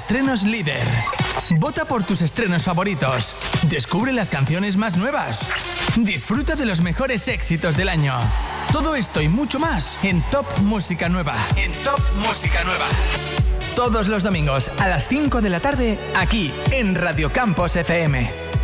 Estrenos líder. Vota por tus estrenos favoritos. Descubre las canciones más nuevas. Disfruta de los mejores éxitos del año. Todo esto y mucho más en Top Música Nueva. En Top Música Nueva. Todos los domingos a las 5 de la tarde, aquí en Radio Campos FM.